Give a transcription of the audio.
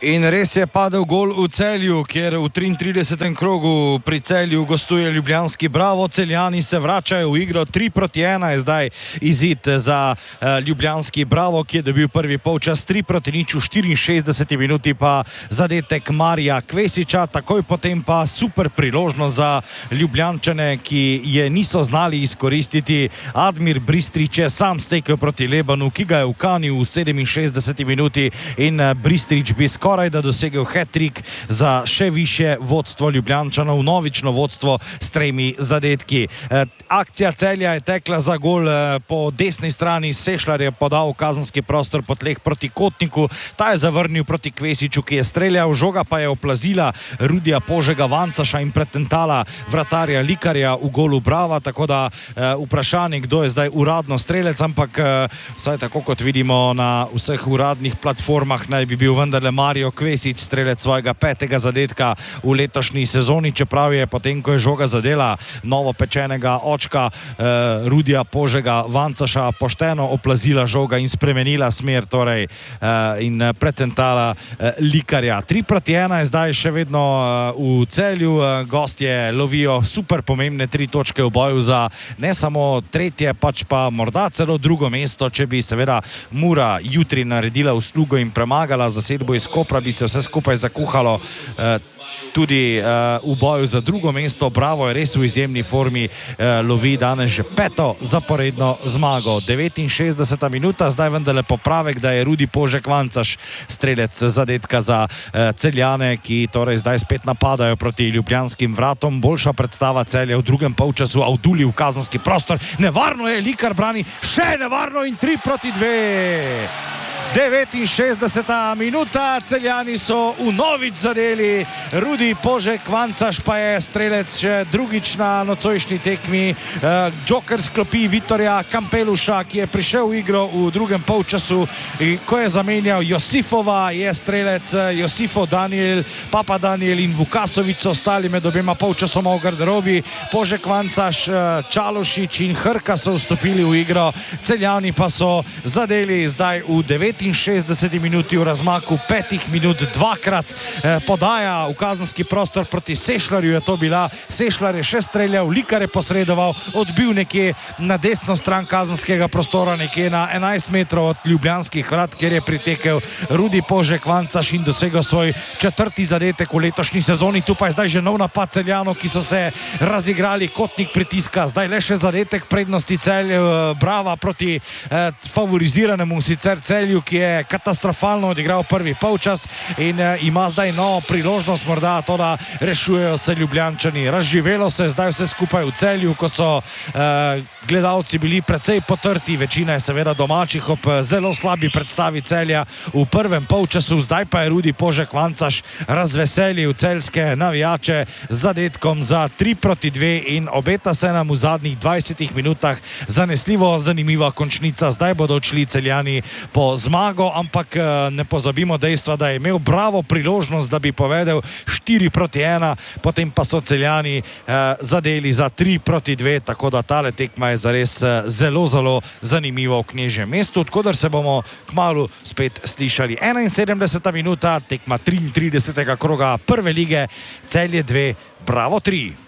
In res je padel gol v Celju, kjer v 33. krogu pri Celju gostuje ljubljanski Bravo. Celjani se vračajo v igro, 3-1 je zdaj izid za ljubljanski Bravo, ki je dobil prvi polčas 3-0 v 64 minuti, pa zadetek Marija Kvesiča, takoj potem pa super priložnost za Ljubljančane, ki je niso znali izkoristiti. Admir Bristrič je sam stekel proti Lebanu, ki ga je ukanil v 67 minuti in Bristrič bi skoraj da dosegel hat-trick za še više vodstvo Ljubljančanov, novično vodstvo s 3 zadetki. Akcija Celja je tekla za gol po desni strani, Sešljar je podal kazenski prostor po tleh proti Kotniku, ta je zavrnil proti Kvesiču, ki je streljal, žoga pa je oplazila Rudija Požega Vancaša in pretentala vratarja Likarja v golu Brava, tako da vprašanje, kdo je zdaj uradno strelec, ampak vsaj tako kot vidimo na vseh uradnih platformah, naj bi bil vendarle Mario Kvesič strelec svojega 5. zadetka v letošnji sezoni, čeprav je potem, ko je žoga zadela novopečenega očka Rudija Požega Vancaša, pošteno oplazila žoga in spremenila smer, torej in pretentala Likarja. 3-1 je zdaj še vedno v Celju, gostje lovijo super pomembne 3 točke v boju za ne samo tretje, pač pa morda celo drugo mesto, če bi seveda Mura jutri naredila uslugo in premagala zasedbo iz Kopra, bi se vse skupaj zakuhalo tudi v boju za drugo mesto. Bravo je res v izjemni formi, lovi danes že 5. zaporedno zmago. 69. minuta, zdaj vendarle popravek, da je Rudi Požek Vancaš strelec zadetka za Celjane, ki torej zdaj spet napadajo proti ljubljanskim vratom. Boljša predstava Celja v drugem polčasu, Avduli v kazenski prostor, nevarno je, Likar brani, še nevarno in 3-2. 69. minuta, Celjani so vnovič zadeli, Rudi Požek Vancaš pa je strelec še drugič na nocojšnji tekmi. Joker sklopi Vitorja Kampeluša, ki je prišel v igro v drugem polčasu, ko je zamenjal Josifova, je strelec Josifov Daniel, Papa Daniel in Vukasovič so ostali med obema polčasoma v garderobi. Požek Vancaš, Čalošič in Hrka so vstopili v igro, Celjani pa so zadeli zdaj v 69 minuti, v razmaku 5 minut dvakrat podaja v kazenski prostor proti Sešljarju, je to bila, Sešljar je še streljal, Likar je posredoval, odbil nekje na desno stran kazenskega prostora, nekje na 11 metrov od ljubljanskih vrat, kjer je pritekel Rudi Požek Vancaš in dosegel svoj 4. zadetek v letošnji sezoni. Tu pa je zdaj že nov napad Celjanov, ki so se razigrali, Kotnik pritiska, zdaj le še zadetek prednosti Brava proti favoriziranemu sicer Celju, ki je katastrofalno odigral prvi polčas in ima zdaj novo priložnost, morda to, da rešujejo se Ljubljančani. Razživelo se zdaj vse skupaj v Celju, ko so gledalci bili precej potrti, večina je seveda domačih ob zelo slabi predstavi Celja v prvem polčasu. Zdaj pa je Rudi Požek Vancaš razveselil celjske navijače z zadetkom za 3-2 in obeta se nam v zadnjih 20 minutah zanesljivo zanimiva končnica. Zdaj bodo odšli Celjani po zmago, ampak ne pozabimo dejstva, da je imel Bravo priložnost, da bi povedel 4-1, potem pa so Celjani zadeli za 3-2, tako da tale tekma je zares zelo, zelo zanimivo v Knežjem mestu, odkudar se bomo kmalu spet slišali. 71. minuta, tekma 33. kroga prve lige, Celje 2, Bravo 3.